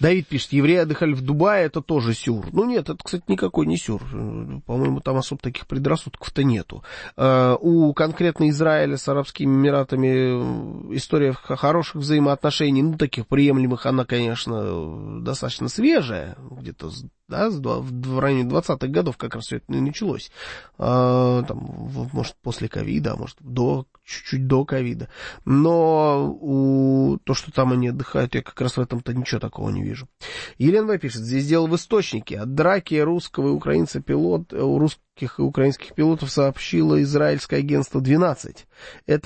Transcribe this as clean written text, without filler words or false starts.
Давид пишет, евреи отдыхали в Дубае, это тоже сюр. Ну нет, это, кстати, никакой не сюр. По-моему, там особо таких предрассудков-то нету. У конкретно Израиля с Арабскими Эмиратами история хороших взаимоотношений, ну, таких приемлемых, она, конечно, достаточно свежая, где-то, да, в районе 20-х годов как раз все это началось. Там, может, после ковида, может, чуть-чуть до ковида. Но то, что там они отдыхают, я как раз в этом-то ничего такого не вижу. Елена пишет, здесь дело в источнике. От драки русского и русских и украинских пилотов сообщило израильское агентство 12. Это